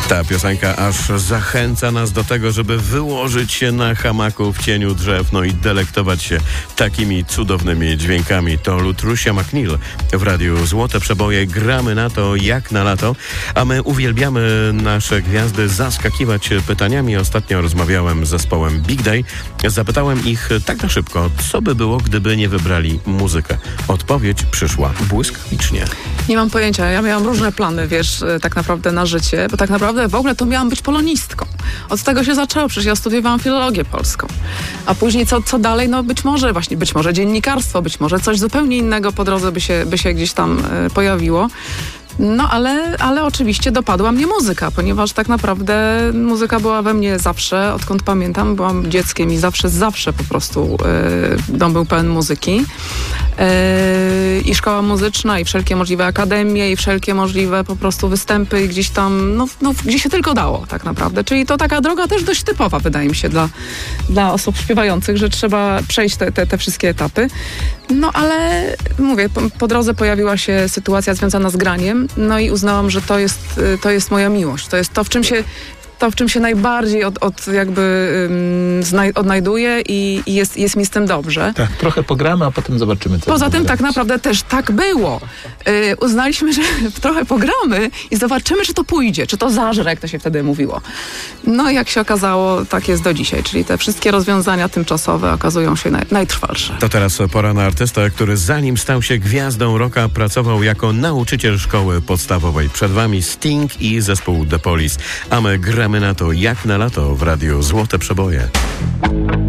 Ta piosenka aż zachęca nas do tego, żeby wyłożyć się na hamaku w cieniu drzew, no i delektować się takimi cudownymi dźwiękami. To Lutrusia McNeil w Radiu Złote Przeboje. Gramy na to jak na lato, a my uwielbiamy nasze gwiazdy zaskakiwać pytaniami. Ostatnio rozmawiałem z zespołem Big Day. Zapytałem ich tak na szybko, co by było, gdyby nie wybrali muzykę. Odpowiedź przyszła błyskawicznie. Nie mam pojęcia. Ja miałam różne plany, wiesz, tak naprawdę na życie, bo tak naprawdę w ogóle to miałam być polonistką. Od tego się zaczęło, przecież ja studiowałam filologię polską. A później co dalej? No być może dziennikarstwo, być może coś zupełnie innego po drodze by się gdzieś tam pojawiło. No ale oczywiście dopadła mnie muzyka, ponieważ tak naprawdę muzyka była we mnie zawsze, odkąd pamiętam, byłam dzieckiem i zawsze po prostu dom był pełen muzyki. I szkoła muzyczna, i wszelkie możliwe akademie, i wszelkie możliwe po prostu występy gdzieś tam, gdzie się tylko dało tak naprawdę. Czyli to taka droga też dość typowa, wydaje mi się, dla osób śpiewających, że trzeba przejść te wszystkie etapy. No ale mówię, po drodze pojawiła się sytuacja związana z graniem, no i uznałam, że to jest moja miłość. To jest to, w czym się najbardziej odnajduję i jest mi z tym dobrze. Tak, trochę pogramy, a potem zobaczymy, co poza tym tak naprawdę też tak było. Uznaliśmy, że trochę pogramy i zobaczymy, czy to pójdzie, czy to zażre, jak to się wtedy mówiło. No i jak się okazało, tak jest do dzisiaj, czyli te wszystkie rozwiązania tymczasowe okazują się najtrwalsze. To teraz pora na artystę, który zanim stał się gwiazdą rocka, pracował jako nauczyciel szkoły podstawowej. Przed wami Sting i zespół The Police, a my gramy na to jak na lato w Radiu Złote Przeboje.